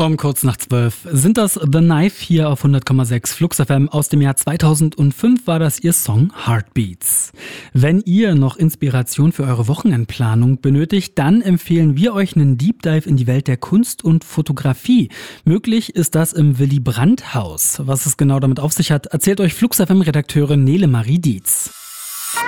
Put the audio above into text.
Kurz nach 12 sind das The Knife hier auf 100,6 Flux FM. Aus dem Jahr 2005 war das ihr Song Heartbeats. Wenn ihr noch Inspiration für eure Wochenendplanung benötigt, dann empfehlen wir euch einen Deep Dive in die Welt der Kunst und Fotografie. Möglich ist das im Willy Brandt Haus. Was es genau damit auf sich hat, erzählt euch Flux FM-Redakteurin Nele Marie Dietz.